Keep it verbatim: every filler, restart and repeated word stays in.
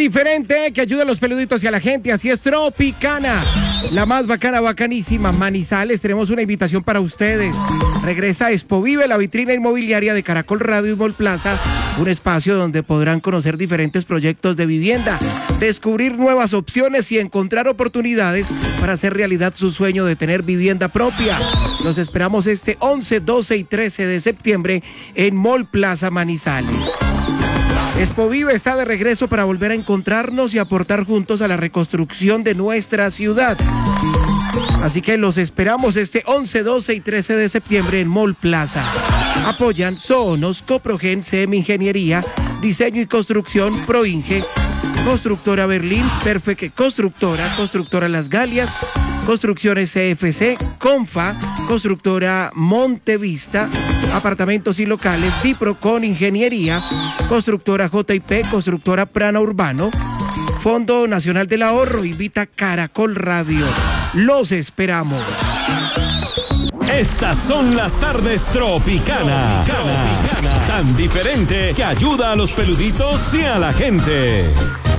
diferente que ayuda a los peluditos y a la gente. Así es, Tropicana. La más bacana, bacanísima. Manizales, tenemos una invitación para ustedes. Regresa Expo Vive, la vitrina inmobiliaria de Caracol Radio y Mall Plaza. Un espacio donde podrán conocer diferentes proyectos de vivienda, descubrir nuevas opciones y encontrar oportunidades para hacer realidad su sueño de tener vivienda propia. Los esperamos este once, doce y trece de septiembre en Mall Plaza Manizales. Expo Vive está de regreso para volver a encontrarnos y aportar juntos a la reconstrucción de nuestra ciudad. Así que los esperamos este once, doce y trece de septiembre en Mall Plaza. Apoyan Sonos, Coprogen, C M Ingeniería, Diseño y Construcción, Proinge, Constructora Berlín, Perfect Constructora, Constructora Las Galias, Construcciones C F C, Confa, Constructora Montevista, Apartamentos y Locales, Diprocon Ingeniería, Constructora J I P, Constructora Prana Urbano, Fondo Nacional del Ahorro, invita Caracol Radio. Los esperamos. Estas son las tardes Tropicana. Tropicana. Tan diferente que ayuda a los peluditos y a la gente.